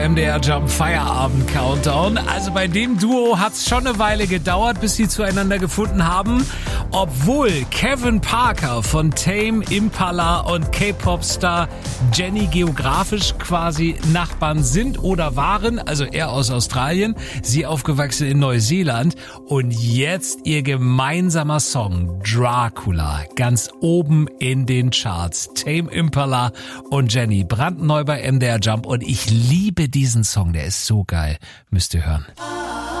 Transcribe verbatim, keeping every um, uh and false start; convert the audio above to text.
M D R Jump Feierabend Countdown. Also bei dem Duo hat's schon eine Weile gedauert, bis sie zueinander gefunden haben. Obwohl Kevin Parker von Tame Impala und K-Pop-Star Jennie geografisch quasi Nachbarn sind oder waren, also er aus Australien, sie aufgewachsen in Neuseeland. Und jetzt ihr gemeinsamer Song Dracula, ganz oben in den Charts. Tame Impala und Jennie, brandneu bei M D R Jump, und ich liebe diesen Song, der ist so geil. Müsst ihr hören.